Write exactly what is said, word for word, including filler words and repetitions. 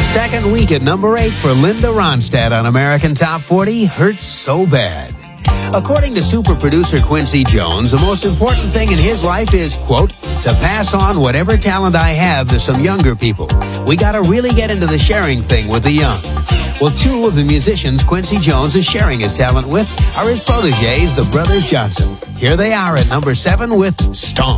Second week at number eight for Linda Ronstadt on American Top forty, Hurts So Bad. According to super producer Quincy Jones, the most important thing in his life is, quote, to pass on whatever talent I have to some younger people. We gotta really get into the sharing thing with the young. Well, two of the musicians Quincy Jones is sharing his talent with are his proteges, the Brothers Johnson. Here they are at number seven with Stomp.